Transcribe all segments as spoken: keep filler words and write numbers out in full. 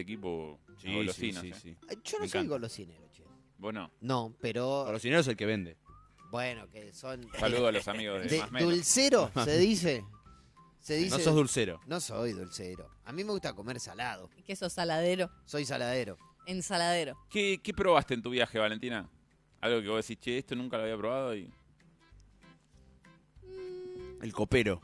equipo Sí, golosinos. sí, ¿eh? sí, sí. Yo no Me soy encanta. golosinero, che. Vos no. No, pero... Golosinero es el que vende. Bueno, que son... Saludo a los amigos de, de Más Menos. dulcero, se dice. Se dice... No sos dulcero. No soy dulcero. A mí me gusta comer salado. Queso saladero, Soy saladero. ensaladero. ¿Qué, ¿Qué probaste en tu viaje, Valentina? Algo que vos decís, che, esto nunca lo había probado y... El copero.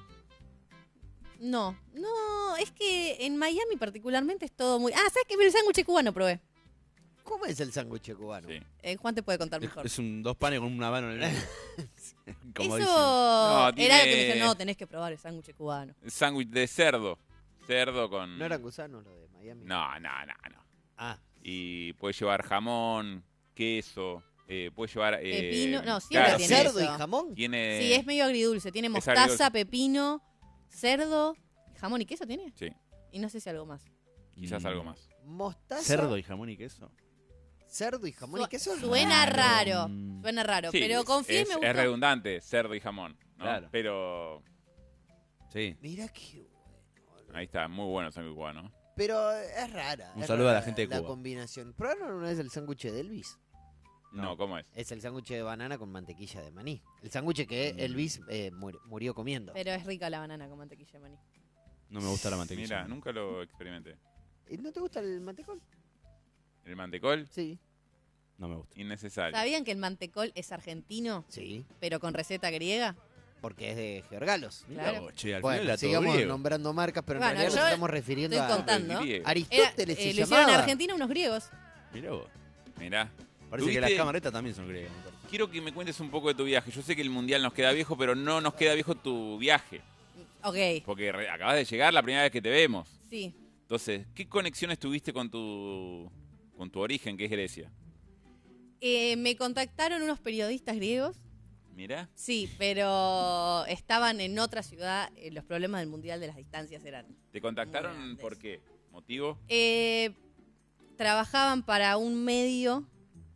No, no, es que en Miami particularmente es todo muy... Ah, ¿sabes qué? El sándwich cubano probé. ¿Cómo es el sándwich cubano? Sí. Eh, Juan te puede contar Es, mejor. es un dos panes con una mano en el medio. Como Eso dicen. No, era tiene- lo que me dijeron, no, tenés que probar el sándwich cubano. Sándwich de cerdo. Cerdo con... ¿No eran gusanos los de Miami? No, no, no, no. Ah, Y puede llevar jamón, queso, eh, puede llevar... eh, Pepino, no, siempre claro, tiene cerdo y eso. jamón. Tiene... Sí, es medio agridulce. Tiene es mostaza, agridulce. pepino, cerdo, jamón y queso tiene. Sí, Y no sé si algo más. quizás Mm. algo más. Mostaza, Cerdo y jamón y queso. cerdo y jamón y Su- queso. Suena Raro. raro, Mm. suena raro. Sí, pero confío y es, me es gustó. redundante, cerdo y jamón, ¿no? Claro. Pero Sí. Mira qué bueno. ahí está, muy bueno el sándwich cubano. Pero es rara. Un es saludo a la rara gente de La Cuba. combinación. ¿Probaron una vez el sándwich de Elvis? No, No. ¿cómo es? Es el sándwich de banana con mantequilla de maní. El sándwich que Mm. Elvis eh, mur- murió comiendo. Pero es rica la banana con mantequilla de maní. No me gusta la mantequilla. Mira, nunca lo experimenté. ¿Y ¿No te gusta el mantecol? El mantecol, Sí. No me gusta. innecesario. ¿Sabían que el mantecol es argentino, Sí, pero con receta griega? porque es de Georgalos. Mirá Claro. vos, che, al Bueno, final era todo sigamos griego. nombrando marcas, pero Bueno, en realidad yo nos estamos refiriendo estoy a contando. El griego. Era, Aristóteles. eh, se lo hicieron en llamaba. Argentina unos griegos. Mirá vos. Mirá. Parece que ¿Tuviste? las camaretas también son griegas. me parece. Quiero que me cuentes un poco de tu viaje. Yo sé que el mundial nos queda viejo, pero no nos queda viejo tu viaje. Ok, Porque re- acabas de llegar la primera vez que te vemos. sí. Entonces, ¿qué conexiones tuviste con tu con tu origen, que es Grecia? Eh, me contactaron unos periodistas griegos. Mirá. Sí, pero estaban en otra ciudad. eh, los problemas del mundial de las distancias eran. ¿Te contactaron Muy grandes. por qué? ¿Motivo? Eh, trabajaban para un medio.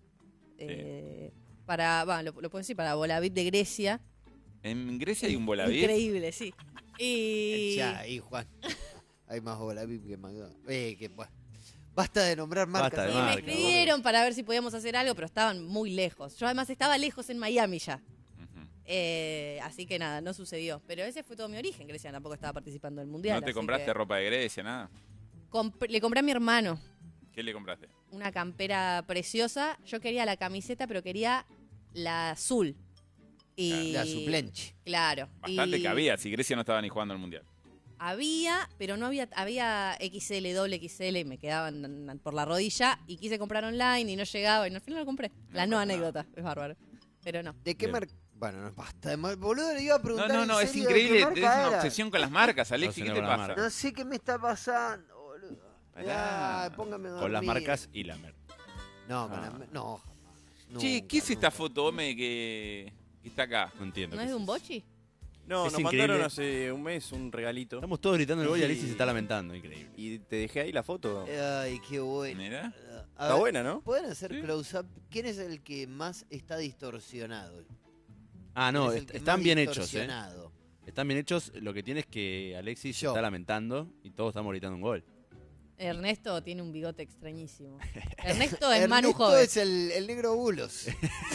eh, Para, bueno, lo, lo puedo decir, para Volavit de Grecia. ¿En Grecia hay un volavit? Increíble, sí. Y. Ya, ahí, Juan. Hay más Volavip que McDonald's. Eh, que, bueno. Basta de nombrar marcas. Basta de Y me marca, escribieron para ver si podíamos hacer algo, pero estaban muy lejos. Yo además estaba lejos en Miami ya. Ujú. Eh, así que nada, no sucedió. Pero ese fue todo mi origen. Grecia tampoco estaba participando del mundial. ¿No te así compraste que ropa de Grecia, nada? comp- le compré a mi hermano ¿Qué le compraste? una campera preciosa. Yo quería la camiseta, pero quería la azul. Y La suplenche. Claro. Bastante y que había, si Grecia no estaba ni jugando al mundial. Había, pero no había, había X L, doble X L y me quedaban por la rodilla y quise comprar online y no llegaba y al final lo compré. La no pasa anécdota, es bárbaro. Pero no. ¿De qué Bien. marca? Bueno, no, basta de mar- Boludo, le iba a No, preguntar. no, en no, es serio de qué increíble. marca Tenés una era. obsesión con las marcas, Alexi. ¿Qué Obsesión te con las pasa? marcas. No sé qué me está pasando, boludo. Pará. Ay, póngame a Con las dormir. marcas y la mer. No, con Ah. las- no, jamás. Che, Nunca, ¿qué es esta nunca. foto, hombre, que, que está acá? No entiendo. ¿No qué es de un eso. bochi? No, Es nos increíble. mandaron hace un mes un regalito. Estamos todos gritando el gol y Sí. Alexis se está lamentando. Increíble. Y te dejé ahí la foto. Ay, qué bueno. Mirá. A Está ver, buena, ¿no? ¿Pueden hacer Sí. close-up? ¿Quién es el que más está distorsionado? Ah, no, ¿Quién es el est- que están más bien hechos, ¿eh? distorsionado? Están bien hechos. Lo que tiene es que Alexis se Yo. está lamentando y todos estamos gritando un gol. Ernesto tiene un bigote extrañísimo. Ernesto es Manu Ernesto Joven. es el, el negro bulos.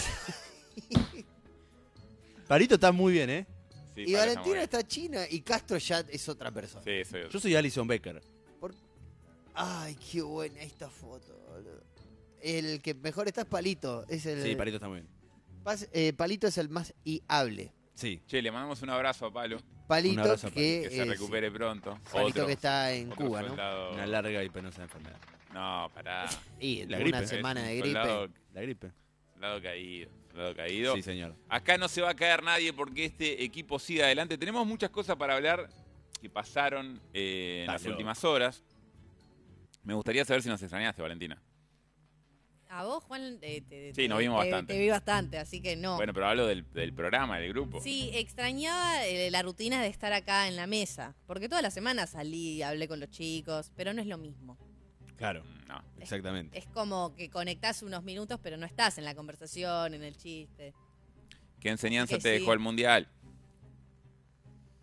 Parito está muy bien, ¿eh? Sí, y para, Valentina está está china y Castro ya es otra persona. muy bien. Sí, soy Yo soy Alison Becker. Ay, qué buena esta foto, boludo. El que mejor está es Palito. Es el, Sí, Parito está muy bien. Pas- eh, Palito es el más iable. Sí. Che, le mandamos un abrazo a Palo. Palito abrazo a que, Que se es- recupere pronto. Palito Otro- que está en otro Cuba, ¿no? soldado- Una larga y penosa enfermedad. No, pará. Y La una gripe. semana Es de un gripe. Soldado, La gripe. soldado caído. Soldado caído. Sí, señor. Acá no se va a caer nadie porque este equipo sigue adelante. Tenemos muchas cosas para hablar que pasaron eh, en las Dale. últimas horas. Me gustaría saber si nos extrañaste, Valentina. A vos, Juan, eh, te, Sí, te- nos vimos te- bastante. Te vi bastante, así que no. Bueno, pero hablo del, del programa, del grupo. Sí, extrañaba eh, la rutina de estar acá en la mesa. Porque todas las semanas salí, hablé con los chicos, pero no es lo mismo. Claro, Mm, No. exactamente. Es como que conectás unos minutos, pero no estás en la conversación, en el chiste. ¿Qué enseñanza Que te sí. dejó el Mundial?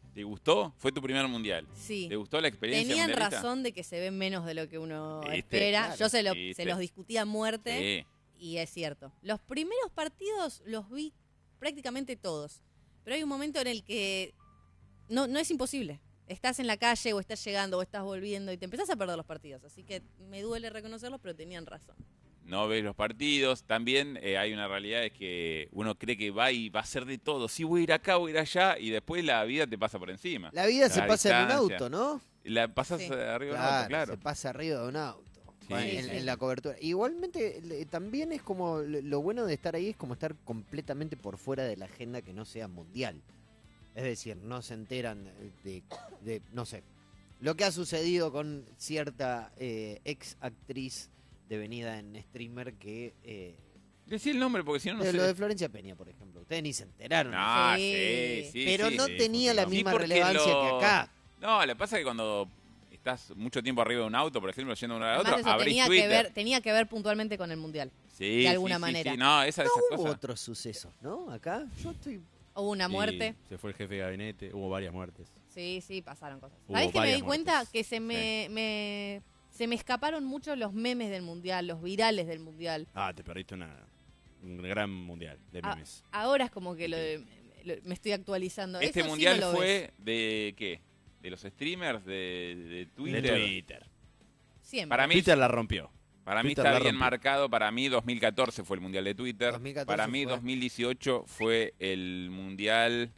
¿Te gustó? Fue tu primer mundial. Sí. ¿Te gustó la experiencia Tenían mundialista? razón de que se ve menos de lo que uno ¿Viste? espera. Claro, Yo se, lo- ¿viste? se los discutía a muerte Sí. y es cierto. Los primeros partidos los vi prácticamente todos. Pero hay un momento en el que no, no es imposible. Estás en la calle o estás llegando o estás volviendo y te empezás a perder los partidos. Así que me duele reconocerlos, pero tenían razón. No ves los partidos. También eh, hay una realidad, es que uno cree que va y va a hacer de todo. Sí, voy a ir acá, voy a ir allá, y después la vida te pasa por encima. La vida se La pasa en un distancia. auto, ¿no? La pasas Sí. arriba de un Claro, auto, claro. se pasa arriba de un auto. Sí, en, sí. en la cobertura. Igualmente, le- también es como, lo lo bueno de estar ahí es como estar completamente por fuera de la agenda que no sea mundial. Es decir, no se enteran de, de no sé, lo que ha sucedido con cierta eh, ex actriz devenida en streamer que... Eh, Decí el nombre porque si no, no de sé. lo de Florencia Peña, por ejemplo. Ustedes ni se enteraron. No, Sí. sí, sí. pero sí, no sí. tenía la sí, misma porque relevancia lo- que acá. No, lo que pasa es que cuando estás mucho tiempo arriba de un auto, por ejemplo, yendo de un lado a Además, otro, eso abrís tenía que, Twitter. ver, tenía que ver puntualmente con el Mundial. Sí, de alguna sí, sí, manera. sí. No, esa, No esas hubo cosas. otros sucesos, ¿no? Acá yo estoy... Hubo una Sí, muerte. Se fue el jefe de gabinete, hubo varias muertes. Sí, sí, pasaron cosas. Hubo ¿Sabés que me varias di cuenta? muertes. Que se me, me- se me escaparon mucho los memes del Mundial, los virales del Mundial. Ah, te perdiste una, un gran mundial de Ah, memes. Ahora es como que lo, lo- me estoy actualizando. Este Eso sí mundial no lo ves. fue de ¿qué? ¿De los streamers? ¿De, de Twitter? De Twitter. Siempre. Para mí, Twitter la rompió. para mí Twitter está la bien rompió. marcado. Para mí dos mil catorce fue el mundial de Twitter. dos mil catorce Para mí fue. dos mil dieciocho fue el mundial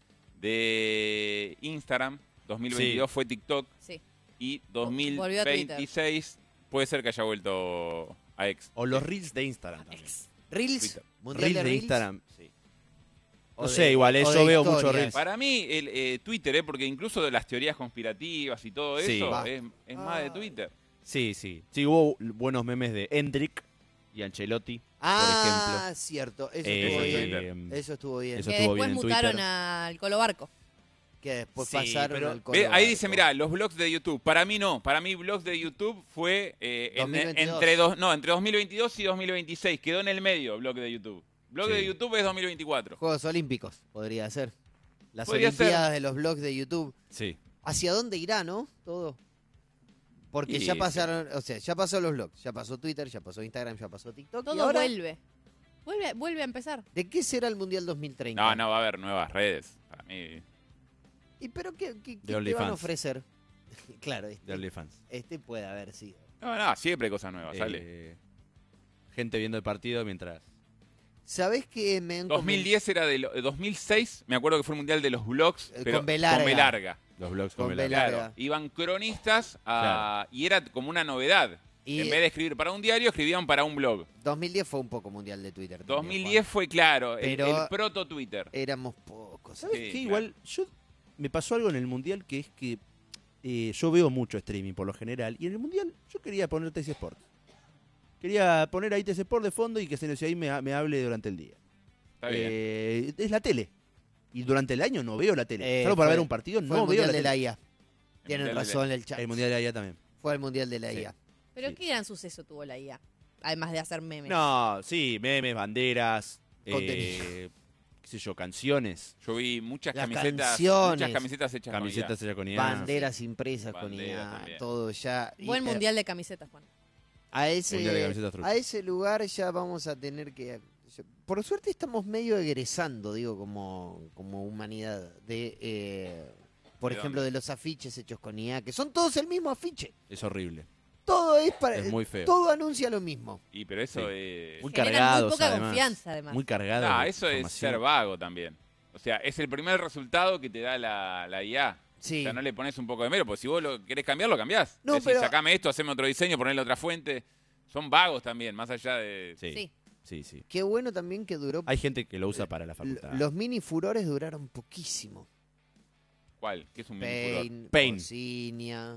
de Instagram. dos mil veintidós fue TikTok. Sí. Y Volvió a Twitter. dos mil veintiséis puede ser que haya vuelto a X. O los reels de Instagram también. Ex. Reels, Twitter. mundial Reels de de Reels. Instagram, sí. o No de- sé, igual, eh, o yo de veo mucho historias. Reels. Para mí, el eh, Twitter, ¿eh? Porque incluso de las teorías conspirativas y todo Sí. eso, Va. es, es más de Ah. Twitter. Sí, sí. Sí, hubo buenos memes de Hendrick y Ancelotti, Ah, cierto, eso Eh, estuvo eso bien. eh, Eso estuvo bien. eso Que estuvo después bien en mutaron Twitter. al Colo Barco. Que después Sí, pasaron pero- al Ve, Colo ahí dice, Barco. mirá, los blogs de YouTube. Para mí no. Para mí blogs de YouTube fue eh, en- dos mil veintidós. entre, dos, no, entre dos mil veintidós y dos mil veintiséis. Quedó en el medio blog de YouTube. Blog Sí. de YouTube es dos mil veinticuatro. Juegos Olímpicos, podría ser. Las Podría Olimpiadas ser. de los blogs de YouTube. Sí. ¿Hacia dónde irá, no? Todo. Porque Y- ya pasaron, o sea, ya pasó los blogs, ya pasó Twitter, ya pasó Instagram, ya pasó TikTok. Todo y ahora, vuelve. vuelve. Vuelve a empezar. ¿de qué será el Mundial dos mil treinta? No, no va a haber nuevas redes. Para mí. ¿Y pero qué, qué- qué De te van OnlyFans. a ofrecer? Claro, De este, OnlyFans. este puede haber sido. No, no, siempre hay cosas nuevas. Sale. Eh, gente viendo el partido mientras... ¿Sabés que me han dos mil diez era de lo- dos mil seis, me acuerdo que fue el mundial de los blogs, Eh, pero con B larga. con B larga. Los blogs Con con B Belén. larga. Claro, iban cronistas a- y era como una novedad. Y En vez de escribir para un diario, escribían para un blog. dos mil diez fue un poco Mundial de Twitter. también, dos mil diez Juan. fue claro, el- Pero- el, proto Twitter. Éramos pocos. ¿Sabes Sí, qué? claro. Igual, yo me pasó algo en el Mundial que es que eh, yo veo mucho streaming por lo general. Y en el Mundial yo quería poner T C Sport. Quería poner ahí T C Sport de fondo y que se ahí me, me hable durante el día. Está bien. Eh, es la tele. Y durante el año no veo la tele. Eh, Solo para fue- ver un partido Fue no el veo Mundial la de tele. la I A. Tienen Mundial de la- razón el chat. El Mundial de allá también. Fue el Mundial de la Sí. I A. Pero Sí. qué gran suceso tuvo la I A. Además de hacer memes. No, sí, memes, banderas, Contenido. eh, qué sé yo, canciones, Yo vi muchas Las camisetas, canciones. muchas camisetas hechas camisetas hechas con I A. Banderas impresas con Banderas I A, también. todo ya. Y, Buen eh, mundial de camisetas, Juan. A Mundial de ese, camisetas truchas. a ese lugar ya vamos a tener que... Por suerte estamos medio egresando, digo, como, como humanidad, de, eh, por ¿De ejemplo, dónde? de los afiches hechos con I A, que son todos el mismo afiche. Es horrible. Todo es para... Es muy feo. Todo anuncia lo mismo. Y pero eso Sí. es... Muy Generan cargados, muy poca además. confianza, además. Muy cargados. No, de eso es información. ser vago también. O sea, es el primer resultado que te da la, la I A. Sí. O sea, no le pones un poco de mero, porque si vos lo querés cambiar, lo cambiás. No, Decís, pero- sacame esto, haceme otro diseño, ponele otra fuente. Son vagos también, más allá de... Sí, Sí. sí, sí. Qué bueno también que duró... Hay gente que lo usa para la L- facultad. Los mini furores duraron poquísimo. ¿Cuál? ¿Qué es un mini furor? Pain, Pain. Bocinia,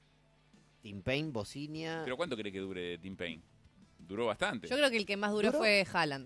Team Pain, Bocinia. ¿Pero cuánto cree que dure Team Pain? Duró bastante. Yo creo que el que más duró ¿Duró? fue Haaland.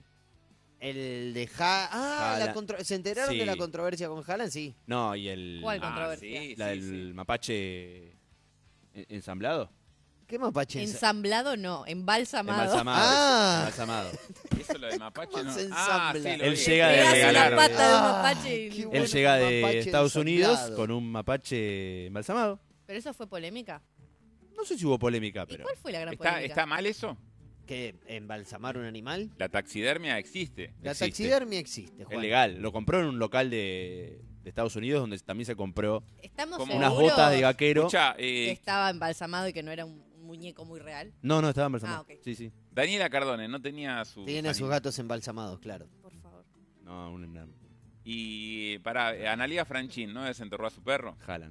El de Ha... Ah, la Haaland. contro- ¿se enteraron Sí. de la controversia con Haaland? Sí. No, y el... ¿Cuál Ah, controversia? sí, la sí, del sí. mapache en- ensamblado. ¿Qué mapache es? Ensamblado no, embalsamado. Embalsamado. Ah. Embalsamado. Eso lo de mapache, ¿no? Se Ah, ensambla. sí, lo Él vi. llega Te de- das una regalaron. pata de un Ah, mapache y- qué Él bueno, llega un de mapache Estados Unidos ensamblado. con un mapache embalsamado. Pero eso fue polémica. No sé si hubo polémica, ¿Y pero... cuál fue la gran ¿Está, polémica? ¿Está mal eso? ¿Qué? ¿Embalsamar un animal? La taxidermia existe. La Existe. taxidermia existe, Juan. Es legal. Lo compró en un local de, de Estados Unidos donde también se compró Estamos Como unas seguros botas de vaquero. Escucha, que eh, estaba embalsamado y que no era un un muñeco muy real. No, no, estaba embalsamado. Ah, ok. Sí, sí. Daniela Cardone no tenía su. Tiene a sus gatos embalsamados, claro. Por favor. No, un enano. Y para Analia Franchín, ¿no desenterró a su perro? Jalan.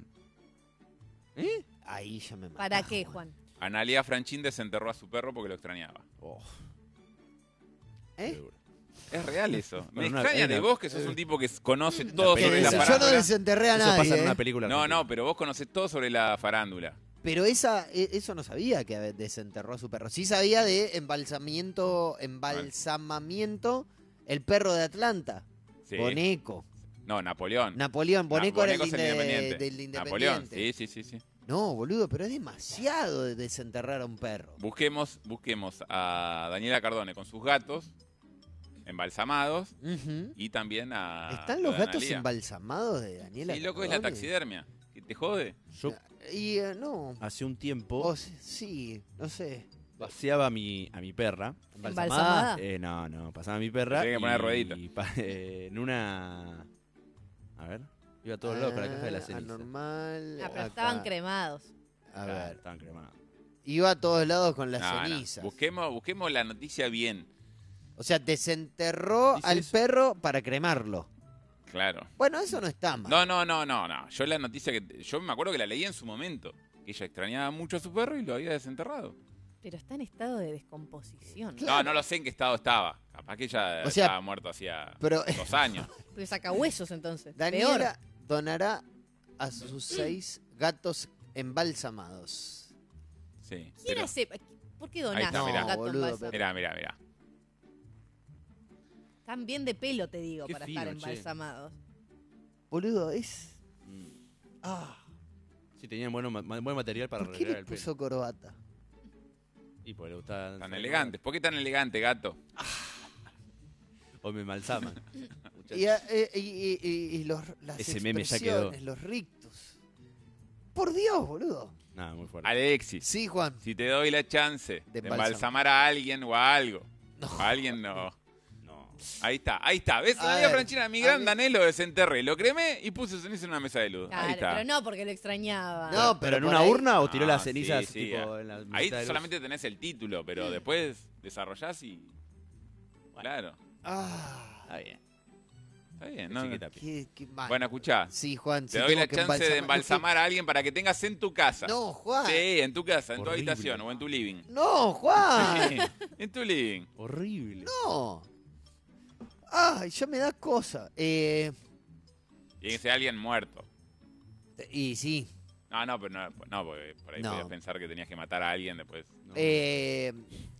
Ahí ya me matás, ¿Para qué, Juan? Analia Franchín desenterró a su perro porque lo extrañaba. Oh, ¿Eh? seguro. Es real eso. Me Bueno, una- extraña hay de una- vos que sos un tipo que conoce todo película. sobre la Yo no farándula. desenterré a Eso nadie. pasa en ¿eh? una película. No, argentina. no, pero vos conocés todo sobre la farándula. Pero esa, e- eso no sabía que desenterró a su perro. Sí sabía de embalsamiento, embalsamamiento, el perro de Atlanta, Sí. Boneco. No, Napoleón. Napoleón, Boneco Na- era el, Boneco es inde- independiente. del Independiente. Napoleón, sí, sí, sí, sí. No, boludo, pero es demasiado de desenterrar a un perro. Busquemos, busquemos a Daniela Cardone con sus gatos embalsamados Ujú. y también a. ¿Están los a gatos Analía. embalsamados de Daniela? Sí, loco, es la Cardone? taxidermia. ¿Que te jode? Yo Y eh, no, hace un tiempo o se- sí, no sé. paseaba a mi, a mi perra. ¿Embalsamada? Eh, no, no, pasaba a mi perra. Tenía que poner y- ruedita. y pa- eh, en una. A ver. Iba a todos lados con la caja de la Ah, ceniza. anormal. Ah, pero acá. estaban cremados. A Claro, ver, estaban cremados. iba a todos lados con las No, no. cenizas. Busquemos, busquemos la noticia bien. O sea, desenterró Dice al eso. perro para cremarlo. Claro. Bueno, eso no está mal. No, no, no, no, no. Yo la noticia que. Yo me acuerdo que la leí en su momento. Que ella extrañaba mucho a su perro y lo había desenterrado. Pero está en estado de descomposición. No, no lo sé en qué estado estaba. Capaz que ella O sea, estaba muerto hacía pero- dos años. Pero saca huesos entonces. Daniela donará a sus seis gatos embalsamados. Sí. Peor. ¿Quién Pero, hace? ¿Por qué Ahí donás está, un mirá. gato Boludo, embalsamado? mirá, mirá, mirá. Están bien de pelo, te digo, Qué para fino, estar che. embalsamados. Boludo, es... Mm. Ah, Sí, tenían bueno, ma- buen material para ¿por qué arreglar le el pelo. puso corbata? Y pues le gustaba. Tan elegante. ¿Por qué tan elegante, gato? O me malsaman. Y, eh, y- y- y- y los, las Ese meme ya quedó. expresiones, los rictus. Por Dios, boludo. Nada, muy fuerte. Alexis, Sí, Juan. si te doy la chance de, embalsamar. embalsamar a alguien o a algo. No. A alguien no. No. Ahí está, ahí está. ¿Ves? A Analia ver, Franchina, mi a gran ver. Danés lo desenterré, lo cremé y puse ceniza en una mesa de luz. Claro, ahí está. pero no porque lo extrañaba. No, ¿Pero en por una ahí- urna o tiró Ah, las sí, cenizas sí, tipo ah. en la Ahí mitad de luz? solamente tenés el título, pero después desarrollás y. Claro. Ah, Está bien. Está bien, ¿no? Chiquita, pi. qué, qué mal. Bueno, escuchá. Sí, Juan. Te sí, doy tengo la que chance de embalsamar- embalsamar a alguien para que tengas en tu casa. No, Juan. Sí, en tu casa, en tu Horrible. habitación o en tu living. No, Juan. Sí, en tu living. Horrible. No. Ay, ya me da cosa. Eh, Tiene que ser alguien muerto. y sí. No, no, pero no, no porque por ahí No. podías pensar que tenías que matar a alguien después. No. Eh,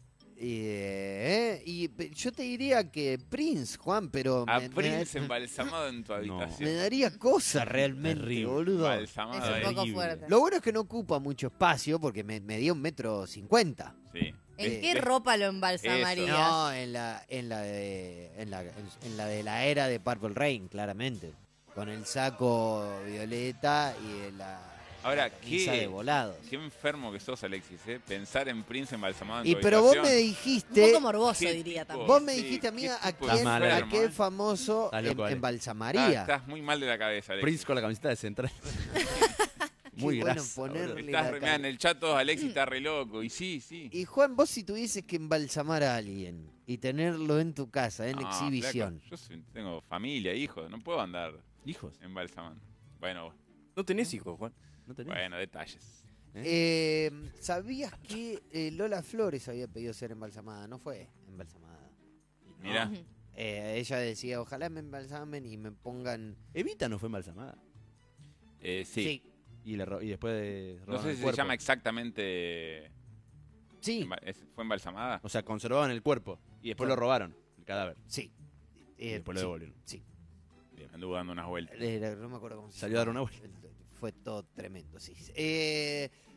eh, y pe- yo te diría que Prince, Juan, pero A me, me- Prince embalsamado en tu me habitación. daría cosa realmente, Terrible. boludo. Embalsamado Es un ahí. poco Horrible. fuerte. Lo bueno es que no ocupa mucho espacio porque me, me dio un metro cincuenta. Sí. ¿En Eh, qué eh, ropa lo embalsamarías? No, en la, en la de, en la, en la de la era de Purple Rain, claramente. Con el saco violeta y la, Ahora, la camisa ¿qué- de volados. Qué enfermo que sos, Alexis, ¿eh? Pensar en Prince embalsamado en Y tu pero vos me habitación. Un dijiste, poco morboso, ¿Qué diría tipo? también. vos me Sí, dijiste, qué amiga, a tipo quién, de a enfermo, qué eh. famoso Estás loco, em- Ale. Ah, embalsamaría. estás muy mal de la cabeza, Alexis. Prince con la camiseta de central. Muy Qué bueno grasa. ponerle boludo. Estás la re- cara. en el chat todos, Alexis está re loco. Y sí, sí. Y Juan, vos si tuvieses que embalsamar a alguien y tenerlo en tu casa, en No, exhibición. flaco, yo soy- tengo familia, hijos, no puedo andar Hijos. embalsamando. Bueno, No tenés hijos, Juan. No tenés. bueno, detalles. Eh, ¿Sabías que eh, Lola Flores había pedido ser embalsamada? No fue embalsamada. Mirá. Ujú. Eh, ella decía, ojalá me embalsamen y me pongan... Evita no fue embalsamada. Eh, sí. Y, le ro- y después de No robaron sé el si cuerpo. se llama exactamente. Sí, emba- es- ¿Fue embalsamada? O sea, conservaban el cuerpo y después Claro. lo robaron, el cadáver. sí. Y Eh, después lo sí, devolvieron. sí. Bien, anduvo dando unas vueltas. Eh, no me acuerdo cómo se Salió a dar llama. una vuelta. Fue todo tremendo, sí. Eh,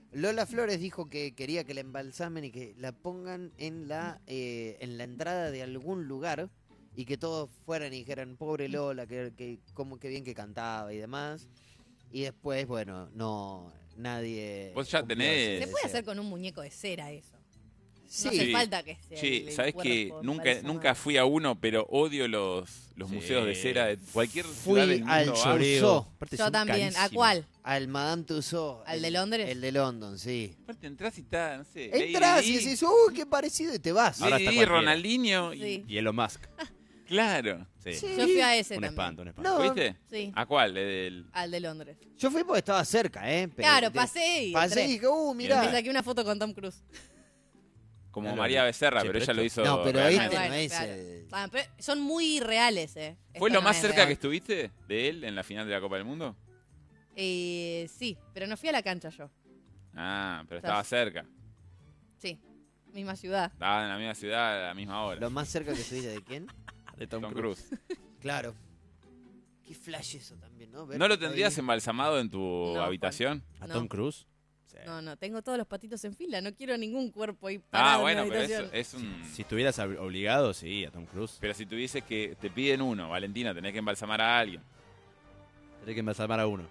Lola Flores dijo que quería que la embalsamen y que la pongan en la eh, en la entrada de algún lugar y que todos fueran y dijeran, pobre Lola, que, que como que bien que cantaba y demás. Y después, bueno, no, nadie... Vos ya cumplió tenés- ese Se puede deseo. hacer con un muñeco de cera eso. Sí, No hace falta que sea. Sí, el- el sabés que cuerpo nunca, embalsamado. nunca fui a uno, pero odio los, los Sí. museos de cera de cualquier Fui ciudad del al mundo. Choreo. va. Usó. Aparte Yo son también. ¿A carísimos. cuál? al Madame Tussauds. ¿Al el- de Londres? El de London, sí. Aparte entras y está, no sé. Entras Lady y Di, decís, uy, qué parecido, y te vas. Ahora Lady está Di, cualquiera. Ronaldinho. y- Sí. Y Elon Musk. Claro. Sí. Sí. Yo fui a ese Un también. espanto, un espanto. No, ¿Fuiste? Sí, ¿A cuál? El del- al de Londres. Yo fui porque estaba cerca, ¿eh? Pero Claro, de- pasé y Pasé entré. y dije, uh, Me mirá. saqué una foto con Tom Cruise. Como Claro, María no. Becerra, Sí, pero pero ella lo hizo. No, pero realmente. este Bueno, no es claro. el- Ah, pero son muy reales, ¿eh? ¿Fue Esto lo no más es cerca real. que estuviste de él en la final de la Copa del Mundo? Eh, sí, pero no fui a la cancha yo. Ah, pero O sea, estaba cerca. Sí, misma ciudad. Estaba en la misma ciudad a la misma hora. Lo más cerca que estuviste de quién? De Tom, Tom Cruise. Cruz. Claro. Qué flash eso también, ¿no? Ver ¿No lo que está tendrías ahí. embalsamado en tu No, habitación? ¿A No. Tom Cruise? Sí. No, no, tengo todos los patitos en fila. No quiero ningún cuerpo ahí Ah, parado bueno, en la pero eso habitación. es un... Si estuvieras ob- obligado, sí, a Tom Cruise. Pero si tuvieses que... Te piden uno, Valentina, tenés que embalsamar a alguien. Tendré que embalsamar a uno.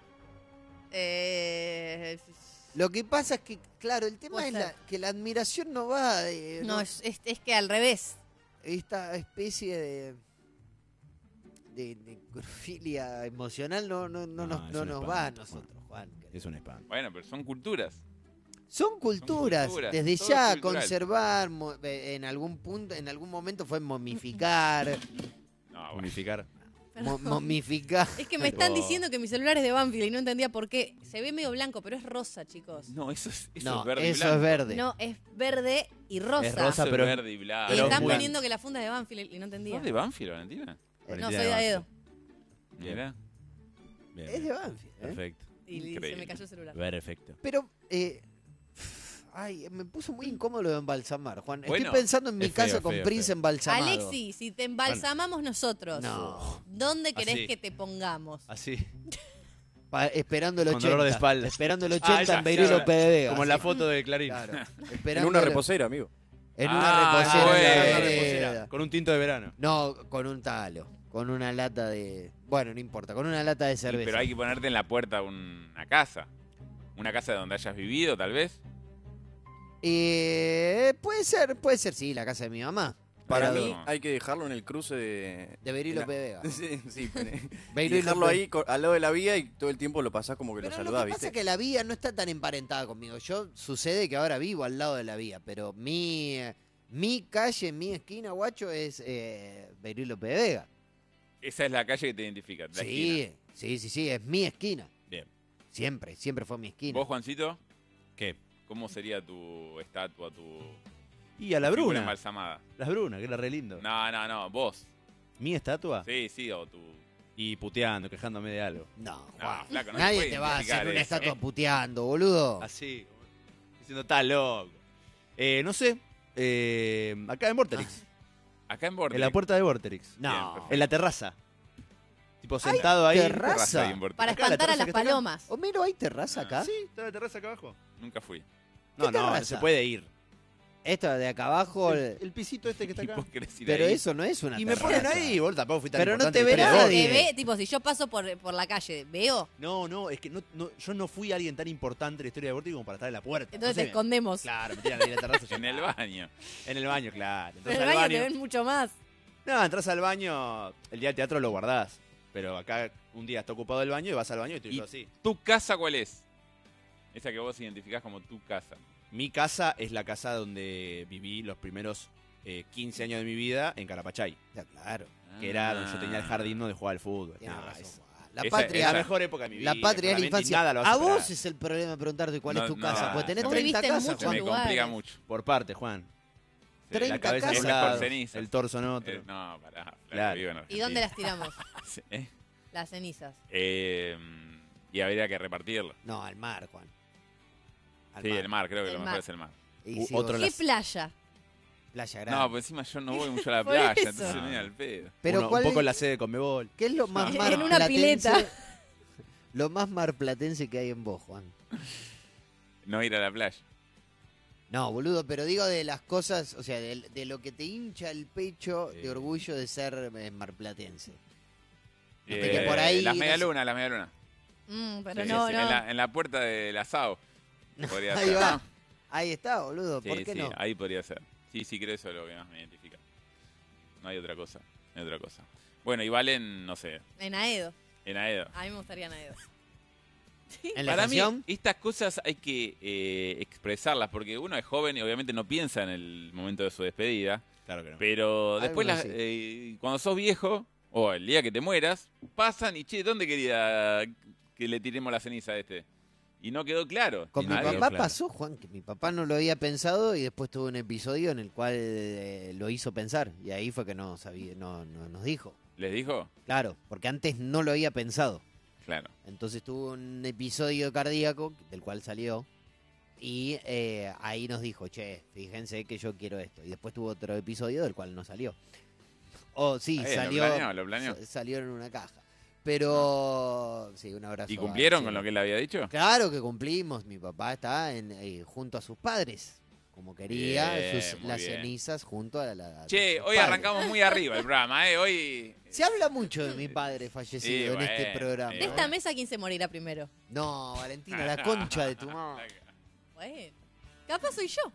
Eh, Lo que pasa es que, claro, el tema Puede es ser. la- que la admiración no va de no, es, es, es que al revés. esta especie de de necrofilia emocional no no no, No, nos, es no un nos espanto, va a Juan. nosotros, Juan. Es un espanto. Bueno, pero son culturas. Son culturas, culturas, desde todo ya es cultural. conservar mo- eh, en algún punto, en algún momento fue momificar, No, bueno. Unificar. mo- momificar. Es que me están Oh. diciendo que mi celular es de Banfield y no entendía por qué. Se ve medio blanco, pero es rosa, chicos. No, eso es, eso No, es verde y eso blanco. es verde. No, es verde y rosa. Es rosa, Eso es pero- verde y blanco. y pero están muy- poniendo que la funda es de Banfield y no entendía. ¿Sos de Banfield, Valentina? Eh, no, Valentina soy de Aedo. Mira. Bien, Es de bien. Banfield, ¿eh? Perfecto. Y se Increíble. me cayó el celular. Perfecto. Pero eh, ay, me puso muy incómodo lo de embalsamar, Juan. Bueno, Estoy pensando en mi es feo, casa con feo, Prince feo. embalsamado. Alexi, si te embalsamamos nosotros, No. ¿dónde querés Así. que te pongamos? Así. Pa- esperando el Con ochenta. dolor de espalda. Esperando el Ah, ochenta ya, en Beirut ya, López de Vega. Como en la sí. foto de Clarín. Claro. En Esperando una el- reposera, amigo. En Ah, una reposera. bueno. en la Una vereda. Con un tinto de verano. No, con un talo. Con una lata de... Bueno, no importa. Con una lata de Y- cerveza. pero hay que ponerte en la puerta una casa. Una casa donde hayas vivido, tal vez. Eh, puede ser, puede ser, sí, la casa de mi mamá. Para Pero mí no. hay que dejarlo en el cruce de... De Beirut de la- López de Vega. Sí, sí. pone- y Beirut dejarlo López- ahí co- al lado de la vía y todo el tiempo lo pasás como que Pero lo lo saludás, que pasa ¿viste? es que la vía no está tan emparentada conmigo. Yo sucede que ahora vivo al lado de la vía, pero mi, eh, mi calle, mi esquina, guacho, es eh, Beirut López de Vega. Esa es la calle que te identifica. La Sí, esquina. sí, sí, sí, es mi esquina. Bien. Siempre, siempre fue mi esquina. ¿Vos, Juancito? ¿Qué? ¿Cómo sería tu estatua, tu Y a la figura Bruna. embalsamada? La Bruna, que era re lindo. No, no, no, vos. Mi estatua. Sí, sí, o tu... Y puteando, quejándome de algo. No, No, Juan. flaco, no Nadie puede te va a hacer identificar una eso. estatua puteando, boludo. Así. Diciendo, está loco. Eh, no sé. eh, acá en Vorterix. Acá en Vortex. En la puerta de Vorterix. Bien, No. perfecto. En la terraza. Tipo sentado ahí. terraza. Terraza ahí en Vortex. Para Acá, la espantar a terraza las que está acá. palomas. Homero, ¿hay terraza acá? Sí, está la terraza acá abajo. Nunca fui. No, ¿Qué no, no terraza? se puede ir. Esto de acá abajo, El, el pisito este que está ¿Y acá. vos querés ir pero ahí? eso no es una Y me terraza. ponen ahí, boludo. Tampoco fui tan Pero no importante te en ve la historia de nadie. Vorterix. Te ve, tipo, si yo paso por, por la calle, ¿veo? No, no, es que no, no, yo no fui alguien tan importante en la historia de Vorterix como para estar en la puerta. Entonces No te sé, escondemos. Claro, me tiran ahí en la terraza. ya En el está. baño. En el baño, claro. Pero Entonces en el al baño baño. te ven mucho más. No, entras al baño, el día del teatro lo guardás. Pero acá un día está ocupado el baño y vas al baño y estoy Y- yo así. ¿Tu casa cuál es? Esa que vos identificás como tu casa. Mi casa es la casa donde viví los primeros eh, quince años de mi vida en Carapachay. Ya, claro. Que era donde yo tenía el Ah. jardín donde jugaba al fútbol. Tienes No, razón, es Juan. La Esa- patria, la esa- mejor época de mi vida. la patria es la claramente, y infancia. nada lo vas A superar. vos es el problema preguntarte cuál No, es tu no, casa. Pues tenés no. treinta Viviste en casas, Se muchos Juan. me lugares. complica mucho. Por parte, Juan. Sí. treinta La cabeza en casas. un Esa es por lado, cenizas. el torso en otro. Eh, no, pará. flaco, Claro. vivo en ¿Y Argentina. dónde las tiramos? Sí, ¿eh? Las cenizas. Eh, y habría que repartirlo. No, al mar, Juan. Al Sí, el mar, creo que El lo mar. mejor es el mar. Y U- sí, otro vos- la- ¿Qué playa? Playa Grande. No, pues encima yo no voy mucho a la Por playa, eso. entonces me viene al pedo. Pero Uno- ¿cuál un poco es- la sede con Conmebol. ¿Qué es lo más En marplatense? una pileta. Lo más marplatense que hay en vos, Juan. no ir a la playa. No, boludo, pero digo de las cosas, o sea, de, de lo que te hincha el pecho de Eh. orgullo de ser eh, marplatense. Eh, Viste que por ahí, las no sé. medialunas, las medialunas. Mm, pero Sí, no, sí, no. En, la, en la puerta del asado. Podría Ahí ser. va. Ahí está, boludo, Sí, ¿por qué sí, no? ahí podría ser. Sí, sí, creo eso es lo que más me identifica. No hay otra cosa. No hay otra cosa. Bueno, y Valen, no sé, En Aedo. en Aedo. A mí me gustaría en Aedo. En la Para mí, estación, estas cosas hay que eh, expresarlas, porque uno es joven y obviamente no piensa en el momento de su despedida, Claro que no. pero después Algunos las- sí. eh, cuando sos viejo, o el día que te mueras, pasan y, che, ¿dónde quería que le tiremos la ceniza a este? Y no quedó claro. con Y mi nadie- papá claro. pasó, Juan, que mi papá no lo había pensado y después tuvo un episodio en el cual eh, lo hizo pensar. Y ahí fue que no sabía, no, no nos dijo. ¿Les dijo? Claro, porque antes no lo había pensado. Claro. Entonces tuvo un episodio cardíaco del cual salió y eh, ahí nos dijo, che, fíjense que yo quiero esto. Y después tuvo otro episodio del cual no salió. Oh, sí, Está bien, lo salió, planeó, lo planeó. sa- salió en una caja. Pero, sí, un abrazo. ¿Y a cumplieron Che. con lo que él había dicho? Claro que cumplimos. Mi papá está en, eh, junto a sus padres, como quería, Bien, sus- muy las bien. cenizas junto a la... a Che, sus hoy padres. arrancamos muy arriba el programa, ¿eh? Hoy... Se habla mucho de mi padre fallecido Sí, en este bueno, programa. sí, De ¿eh? esta mesa, ¿quién se morirá primero? No, Valentina, la concha de tu madre. Bueno, capaz soy yo.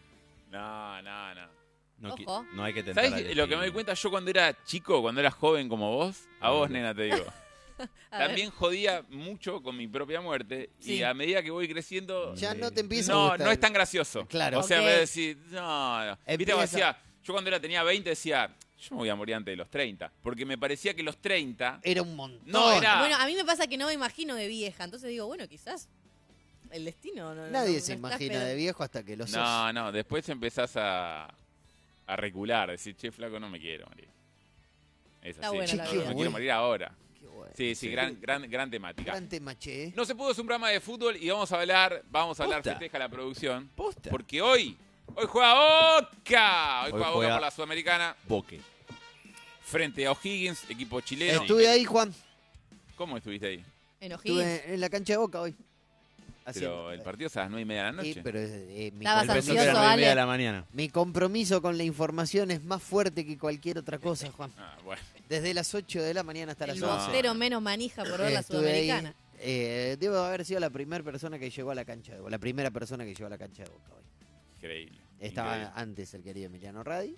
No, no, no. No, qui- Ojo. no hay que tentar. ¿Sabes al lo que me doy destino. cuenta? Yo cuando era chico, cuando era joven como vos, a Ah, vos, bueno. nena, te digo. A ver. También jodía mucho con mi propia muerte. Sí. Y a medida que voy creciendo, Ya no te empieza a no, gustar. no es tan gracioso. Claro. O sea, Ok. me decís, no, no. Viste, Empieza- como decía, yo cuando era, tenía veinte decía, yo me voy a morir antes de los treinta. Porque me parecía que los treinta... Era un montón. No, era- Bueno, a mí me pasa que no me imagino de vieja. Entonces digo, bueno, quizás el destino. No, Nadie no- se no está imagina esper- de viejo hasta que lo sos. No, no, después empezás a, a recular, decir, che, flaco, no me quiero morir. Es Está así, buena la me vida. quiero morir ahora. Qué bueno. Sí, sí, Sí. gran, gran, gran temática. Gran tema, che. No se pudo, es un programa de fútbol y vamos a hablar, vamos a hablar, Posta. festeja la producción. Posta. Porque hoy, hoy juega Boca. Hoy, Hoy juega Boca juega- por la Sudamericana Boque. frente a O'Higgins, equipo chileno. Estuve ahí, Juan. ¿Cómo estuviste ahí? En O'Higgins. Estuve en la cancha de Boca hoy. Pero Haciendo- el partido es a las nueve y media de la Sí, noche. pero eh, mi, Estabas Empezó compromiso, que era ansioso, nueve y media de Ale. la mañana. mi compromiso con la información es más fuerte que cualquier otra cosa, Juan. Ah, bueno. Desde las ocho de la mañana hasta las El No. once. bostero menos manija por ver la Estuve ahí. Sudamericana. Eh, debo haber sido la primera persona que llegó a la cancha de Boca. La primera persona que llegó a la cancha de Boca hoy. Increíble. Estaba increíble. antes el querido Emiliano Radi.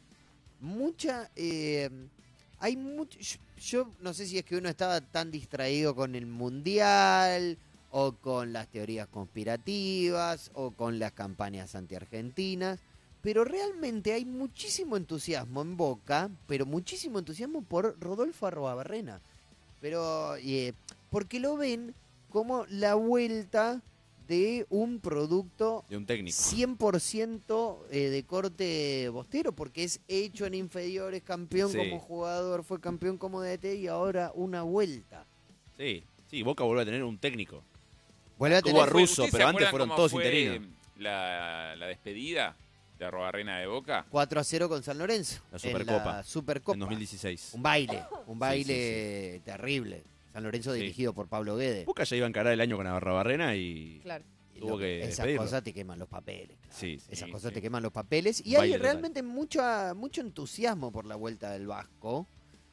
Mucha. eh, hay mucho. Yo, yo no sé si es que uno estaba tan distraído con el mundial, o con las teorías conspirativas, o con las campañas anti-argentinas. Pero realmente hay muchísimo entusiasmo en Boca, pero muchísimo entusiasmo por Rodolfo Arroabarrena. Pero. eh, porque lo ven como la vuelta de un producto De un técnico. cien por ciento eh, de corte bostero, porque es hecho en inferiores, campeón Sí. como jugador, fue campeón como D T y ahora una vuelta. Sí, sí, Boca vuelve a tener un técnico. Vuelve a Tuvo tener... a Russo, ¿Ustedes se pero antes acuerdan fueron cómo todos fue interinos. La, la despedida de Arrobarrena de Boca. cuatro a cero con San Lorenzo. La en Supercopa. la Supercopa. En dos mil dieciséis. Un baile, un Sí, baile terrible. San Lorenzo Sí. dirigido por Pablo Guede. Boca ya iba a encarar el año con Navarra Barrena y Claro. Y tuvo lo- que esas despedirlo. cosas te queman los papeles. claro. Sí, sí, Esas sí, cosas sí. te queman los papeles. Y Un baile hay total. realmente mucho, mucho entusiasmo por la vuelta del Vasco.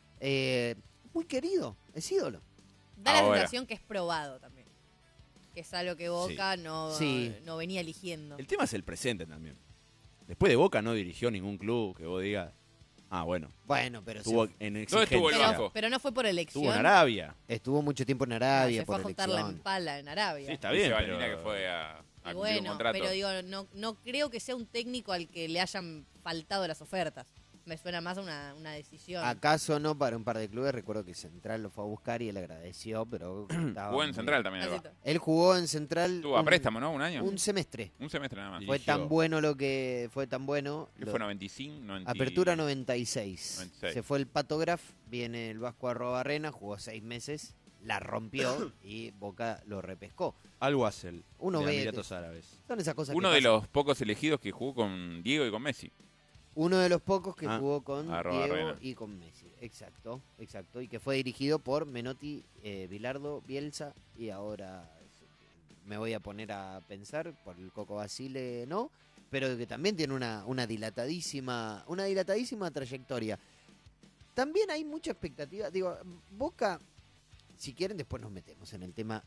Eh, muy querido, es ídolo. Da la Ahora. sensación que es probado también. Que es algo que Boca no, Sí. no venía eligiendo. el tema es el presente también. Después de Boca no dirigió ningún club que vos digas, ah, bueno, Bueno, pero estuvo se- en estuvo el exigencia. Vasco? Pero, pero no fue por elección. Estuvo en Arabia. estuvo mucho tiempo en No, Arabia se fue por a juntar la elección. empala en Arabia. Sí, está Dice bien, Valentina pero... que fue a, a Y cumplir un bueno, contrato. pero digo, no, no creo que sea un técnico al que le hayan faltado las ofertas. Me suena más a una, una decisión. ¿Acaso no para un par de clubes? Recuerdo que Central lo fue a buscar y él agradeció, pero... estaba Jugó en muy- Central también. el Así Vasco. to- Él jugó en Central Tuvo a un- préstamo, ¿no? Un año. un semestre. Un semestre nada más. Y- Fue Dirigió. tan bueno lo que... Fue tan bueno... ¿Qué lo- fue noventa y cinco? noventa Apertura noventa y seis. noventa y seis. Se fue el Patograf, viene el Vasco Arrobarrena, jugó seis meses, la rompió y Boca lo repescó. Al Wassel, Uno de ve- Emiratos Árabes. Son esas cosas Uno que de pasan. los pocos elegidos que jugó con Diego y con Messi. Uno de los pocos que Ah, jugó con Arrobarrena. Diego y con Messi. Exacto, exacto. Y que fue dirigido por Menotti, eh, Bilardo, Bielsa y ahora me voy a poner a pensar, por el Coco Basile no, pero que también tiene una, una dilatadísima, una dilatadísima trayectoria. También hay mucha expectativa, digo, Boca, si quieren después nos metemos en el tema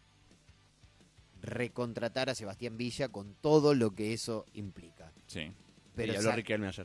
recontratar a Sebastián Villa con todo lo que eso implica. Sí. Pero y habló sa- Riquelme ayer.